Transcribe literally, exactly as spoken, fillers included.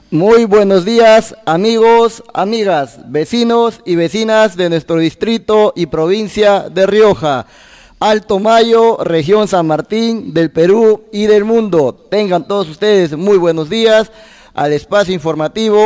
Muy buenos días, amigos, amigas, vecinos y vecinas de nuestro distrito y provincia de Rioja, Alto Mayo, región San Martín, del Perú y del mundo. Tengan todos ustedes muy buenos días al espacio informativo